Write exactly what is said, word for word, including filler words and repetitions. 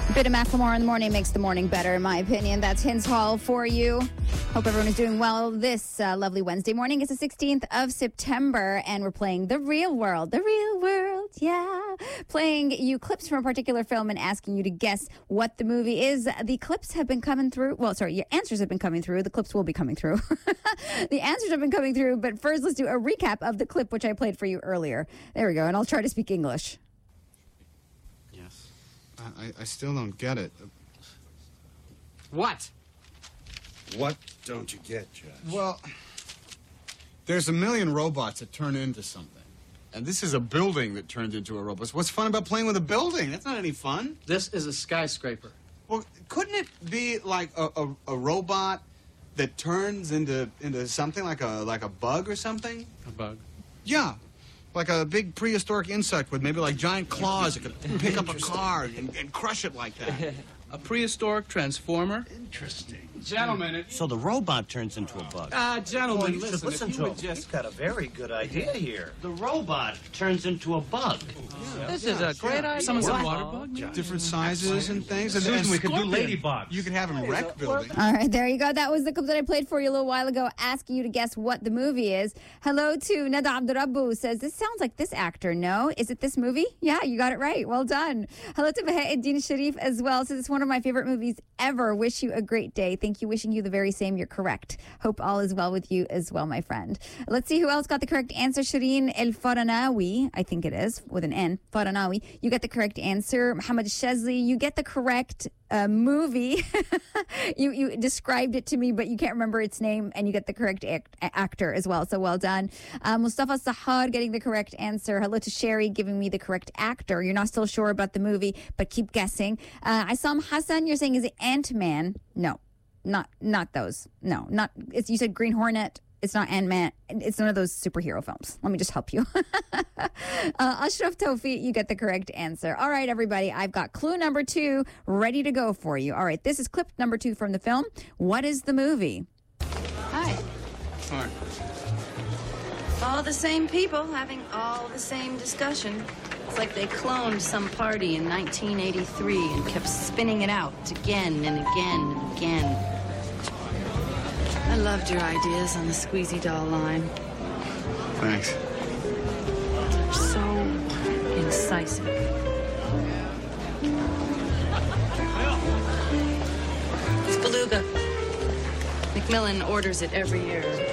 Bit of Macklemore in the morning makes the morning better, in my opinion. That's Hints Hall for you. Hope everyone is doing well this uh, lovely Wednesday morning. It's the sixteenth of September, and we're playing The Real World. The Real World, yeah. Playing you clips from a particular film and asking you to guess what the movie is. The clips have been coming through. Well, sorry, your answers have been coming through. The clips will be coming through. The answers have been coming through, but first let's do a recap of the clip which I played for you earlier. There we go, and I'll try to speak English. I, I still don't get it. What? What don't you get, Judge? Well, there's a million robots that turn into something. And this is a building that turns into a robot. So what's fun about playing with a building? That's not any fun. This is a skyscraper. Well, couldn't it be like a, a, a robot that turns into into something like a like a bug or something? A bug? Yeah. Like a big prehistoric insect with maybe like giant claws that could pick up a car and, and crush it like that. A prehistoric transformer? Interesting. Gentlemen, it... So the robot turns into a bug. Ah, uh, gentlemen, you listen, listen if to you him. would just... He's got a very good idea here. The robot turns into a bug. Yeah. This is a great idea. Someone said water bug? Different sizes and things. And, Susan, and we could do scorpion. ladybugs. You could have them wreck buildings. All right, there you go. That was the clip that I played for you a little while ago, asking you to guess what the movie is. Hello to Nada Abdurabu says, this sounds like this actor, no? Is it this movie? Yeah, you got it right. Well done. Hello to Bahauddin Sharif as well. Says, it's one of my favorite movies ever. Wish you a great day. Thank you. Wishing you the very same. You're correct. Hope all is well with you as well, my friend. Let's see who else got the correct answer. Shireen El Faranawi, I think it is, with an N. Faranawi. You get the correct answer. Muhammad Shazli, you get the correct uh, movie. you you described it to me, but you can't remember its name, and you get the correct act- actor as well. So well done. Uh, Mustafa Sahar getting the correct answer. Hello to Sherry giving me the correct actor. You're not still sure about the movie, but keep guessing. Uh, Isam Hassan, you're saying is it Ant-Man? No, not not those. No, not. It's, you said Green Hornet. It's not Ant-Man. It's none of those superhero films. Let me just help you. uh, Ashraf Tawfiq, you get the correct answer. All right, everybody. I've got clue number two ready to go for you. All right, this is clip number two from the film. What is the movie? Hi. All right. All the same people having all the same discussion. It's like they cloned some party in nineteen eighty-three and kept spinning it out again and again and again. I loved your ideas on the squeezy doll line. Thanks. They're so incisive. It's Beluga. Macmillan orders it every year.